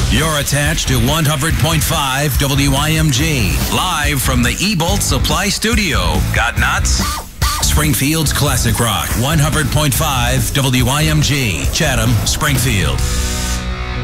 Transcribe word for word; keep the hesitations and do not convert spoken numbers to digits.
You're attached to one hundred point five W I M G. Live from the E-Bolt Supply Studio. Got nuts? Springfield's Classic Rock. one hundred point five W I M G. Chatham, Springfield.